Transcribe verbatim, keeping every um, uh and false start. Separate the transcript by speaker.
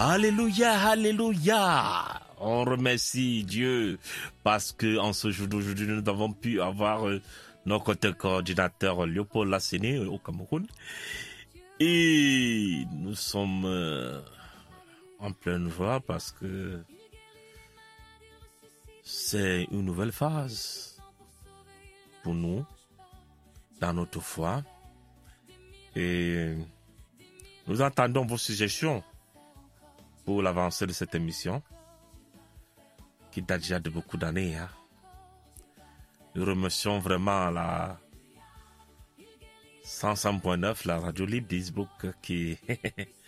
Speaker 1: Alléluia, alléluia. On remercie Dieu parce que en ce jour d'aujourd'hui, nous avons pu avoir euh, notre coordinateur Léopold Lasséné au Cameroun. Et nous sommes euh, en pleine joie parce que c'est une nouvelle phase pour nous dans notre foi. Et nous attendons vos suggestions pour l'avancée de cette émission qui date déjà de beaucoup d'années. Hein. Nous remercions vraiment la cent cinq point neuf, la radio libre d'Innsbruck qui,